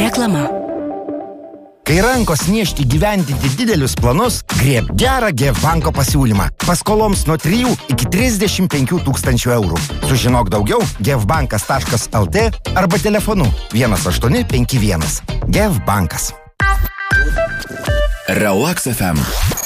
Reklama. Kai rankos niešti gyvendinti didelius planus, grieb gerą GF banko pasiūlymą. Paskoloms nuo 3 iki 35 tūkstančių eurų. Sužinok daugiau gfbankas.lt arba telefonu 1851. GF bankas. Relax FM.